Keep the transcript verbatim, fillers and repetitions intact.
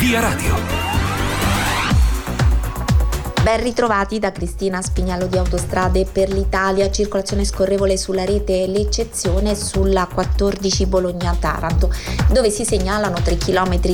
Via Radio. Ben ritrovati da Cristina Spignello di Autostrade per l'Italia. Circolazione scorrevole sulla rete L'Eccezione sulla quattordici Bologna-Taranto, dove si segnalano tre chilometri